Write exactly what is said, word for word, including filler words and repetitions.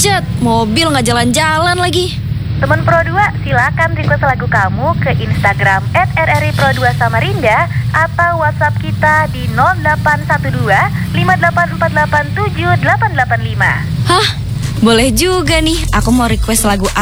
macet, mobil nggak jalan-jalan lagi. Teman Pro dua, silakan request lagu kamu ke Instagram et r r i pro dua Samarinda atau WhatsApp kita di nol delapan satu dua lima delapan empat delapan tujuh delapan delapan lima. Hah? Boleh juga nih, aku mau request lagu